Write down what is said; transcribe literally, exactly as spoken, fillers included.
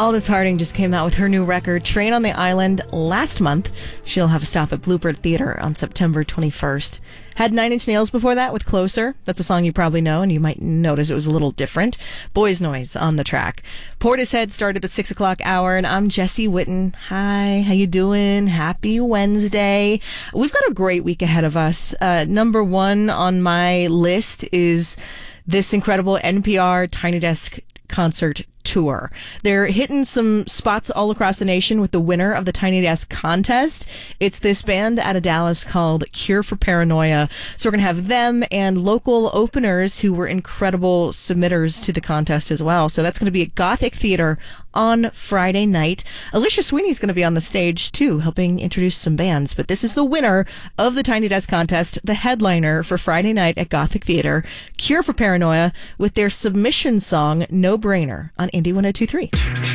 Aldous Harding just came out with her new record, Train on the Island, last month. She'll have a stop at Bluebird Theater on September twenty-first. Had Nine Inch Nails before that with Closer. That's a song you probably know, and you might notice it was a little different. Boys Noise on the track. Portishead started the six o'clock hour, and I'm Jesse Witten. Hi, how you doing? Happy Wednesday. We've got a great week ahead of us. Uh, number one on my list is this incredible N P R Tiny Desk concert tour. They're hitting some spots all across the nation with the winner of the Tiny Desk contest. It's this band out of Dallas called Cure for Paranoia. So we're going to have them and local openers who were incredible submitters to the contest as well. So that's going to be at Gothic Theater on Friday night. Alicia Sweeney's going to be on the stage too, helping introduce some bands. But this is the winner of the Tiny Desk contest, the headliner for Friday night at Gothic Theater, Cure for Paranoia, with their submission song No Brainer on Indie one oh two three.